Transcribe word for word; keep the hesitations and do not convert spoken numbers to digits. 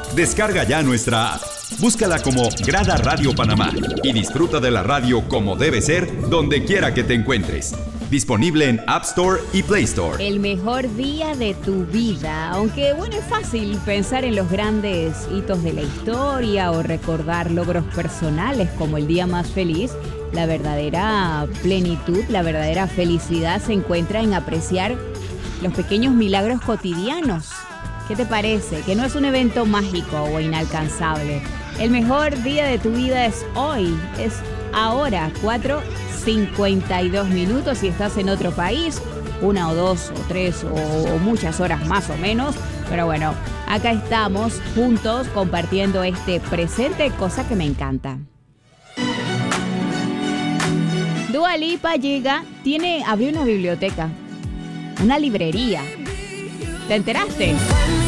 Descarga ya nuestra app. Búscala como Grada Radio Panamá y disfruta de la radio como debe ser, donde quiera que te encuentres. Disponible en App Store y Play Store. El mejor día de tu vida. Aunque, bueno, es fácil pensar en los grandes hitos de la historia o recordar logros personales como el día más feliz. La verdadera plenitud, la verdadera felicidad se encuentra en apreciar los pequeños milagros cotidianos. ¿Qué te parece? Que no es un evento mágico o inalcanzable. El mejor día de tu vida es hoy, es ahora, cuatro cincuenta y dos minutos si estás en otro país, una o dos o tres o, o muchas horas más o menos. Pero bueno, acá estamos juntos compartiendo este presente, cosa que me encanta. Dua Lipa llega, tiene, abrió una biblioteca, una librería. ¿Te enteraste?